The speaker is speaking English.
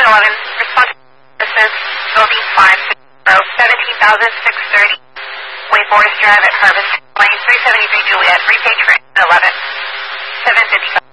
11, response services, building 5, 17,630, Wake Forest Drive at Harvest Lane, 373 Juliet, repage for 11, 755.